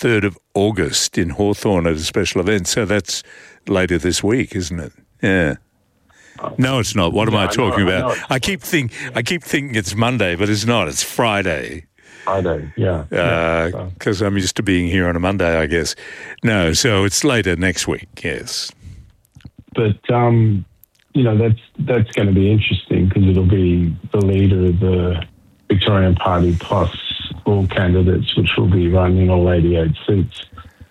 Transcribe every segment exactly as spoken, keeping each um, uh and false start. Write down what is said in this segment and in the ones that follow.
third of August in Hawthorne at a special event. So that's later this week, isn't it? Yeah. No, it's not. What am no, I talking no, about? I, I keep think I keep thinking it's Monday, but it's not. It's Friday. Friday, yeah. Because uh, so. I'm used to being here on a Monday, I guess. No, so it's later next week, yes. But, um, you know, that's that's going to be interesting because it'll be the leader of the Victorian Party plus all candidates, which will be running all eighty-eight seats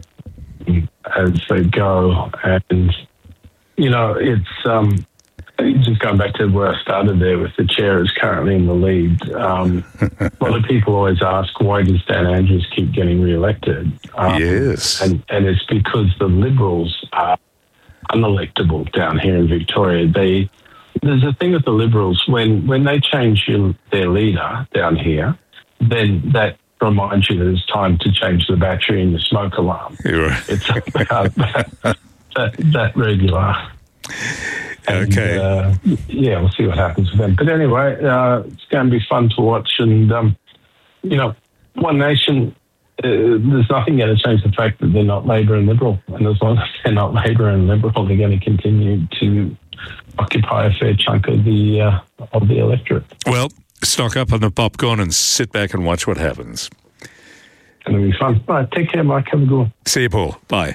as they go. And, you know, it's... Um, just going back to where I started there with the chair is currently in the lead. Um, a lot of people always ask, why does Dan Andrews keep getting re-elected? Um, yes. And, and it's because the Liberals are unelectable down here in Victoria. They There's a thing with the Liberals, when, when they change your, their leader down here, then that reminds you that it's time to change the battery in the smoke alarm. You're right. It's about that, that, that regular. And, okay. Uh, yeah, we'll see what happens with them. But anyway, uh, it's going to be fun to watch. And, um, you know, One Nation, uh, there's nothing going to change the fact that they're not Labor and Liberal. And as long as they're not Labor and Liberal, they're going to continue to occupy a fair chunk of the, uh, of the electorate. Well, stock up on the popcorn and sit back and watch what happens. It's going to be fun. All right, take care, Mike. Have a good one. See you, Paul. Bye.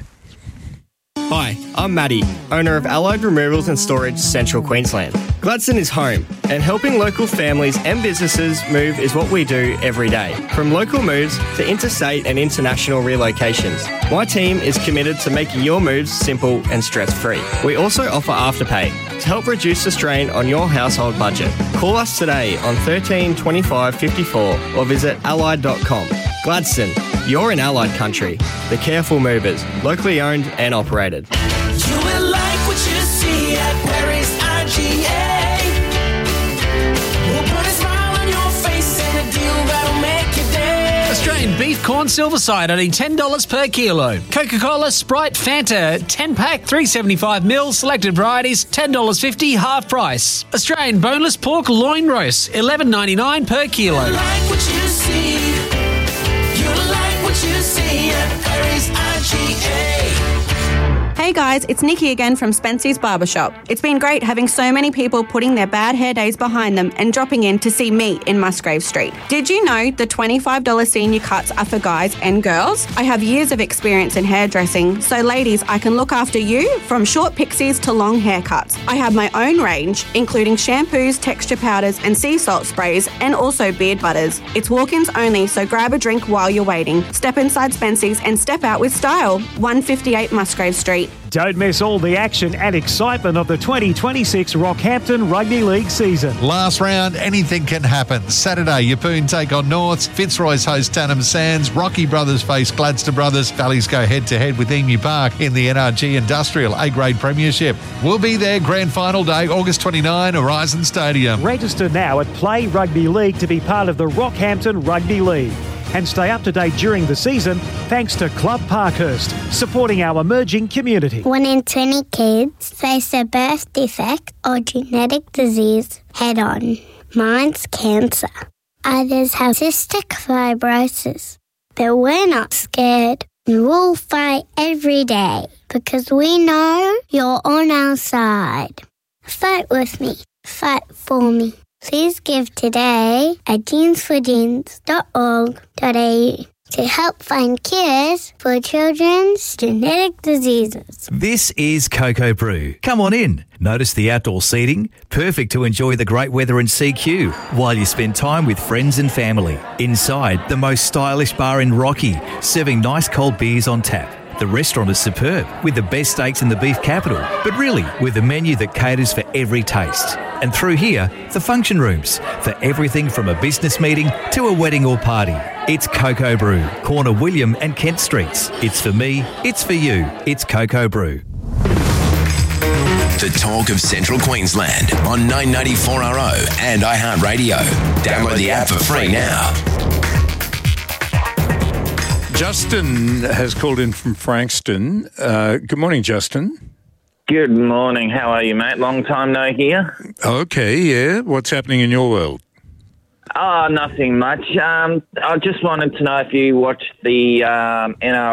Hi, I'm Matty, owner of Allied Removals and Storage, Central Queensland. Gladstone is home, and helping local families and businesses move is what we do every day. From local moves to interstate and international relocations, my team is committed to making your moves simple and stress-free. We also offer Afterpay to help reduce the strain on your household budget. Call us today on thirteen twenty-five fifty-four or visit allied dot com. Gladstone, you're in Allied country. The Careful Movers, locally owned and operated. You will like what you see at Perry's I G A. We'll put a smile on your face and a deal that'll make your day. Australian beef corn silver side only ten dollars per kilo. Coca-Cola, Sprite, Fanta, ten pack, three seventy-five mils, selected varieties, ten dollars fifty, half price. Australian boneless pork loin roast, eleven ninety-nine per kilo. You like what you see. You like what you see at Perry's I G A. Hey guys, it's Nikki again from Spency's Barbershop. It's been great having so many people putting their bad hair days behind them and dropping in to see me in Musgrave Street. Did you know the twenty-five dollars senior cuts are for guys and girls? I have years of experience in hairdressing, so ladies, I can look after you from short pixies to long haircuts. I have my own range, including shampoos, texture powders and sea salt sprays, and also beard butters. It's walk-ins only, so grab a drink while you're waiting. Step inside Spency's and step out with style. one fifty-eight Musgrave Street. Don't miss all the action and excitement of the twenty twenty-six Rockhampton Rugby League season. Last round, anything can happen. Saturday, Yeppoon take on Norths, Fitzroy's host Tannum Sands, Rocky Brothers face Gladstone Brothers, Valleys go head-to-head with Emu Park in the N R G Industrial A-Grade Premiership. We'll be there grand final day, August twenty-ninth, Horizon Stadium. Register now at Play Rugby League to be part of the Rockhampton Rugby League. And stay up to date during the season thanks to Club Parkhurst, supporting our emerging community. One in twenty kids face a birth defect or genetic disease head on. Mine's cancer. Others have cystic fibrosis. But we're not scared. We'll fight every day because we know you're on our side. Fight with me. Fight for me. Please give today at jeans for jeans dot org dot a u to help find cures for children's genetic diseases. This is Cocoa Brew. Come on in. Notice the outdoor seating, perfect to enjoy the great weather in C Q while you spend time with friends and family. Inside, the most stylish bar in Rocky, serving nice cold beers on tap. The restaurant is superb, with the best steaks in the beef capital, but really with a menu that caters for every taste. And through here, the function rooms, for everything from a business meeting to a wedding or party. It's Cocoa Brew, corner William and Kent Streets. It's for me, it's for you, it's Cocoa Brew. The talk of Central Queensland on nine ninety-four R O and iHeartRadio. Download the app for free now. Justin has called in from Frankston. Uh, good morning, Justin. Good morning. How are you, mate? Long time no hear. Okay, yeah. What's happening in your world? Oh, nothing much. Um, I just wanted to know if you watched the um, N R